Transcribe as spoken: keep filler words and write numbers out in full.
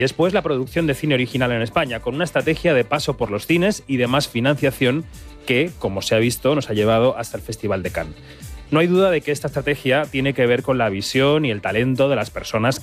Y después la producción de cine original en España, con una estrategia de paso por los cines y de más financiación que, como se ha visto, nos ha llevado hasta el Festival de Cannes. No hay duda de que esta estrategia tiene que ver con la visión y el talento de las personas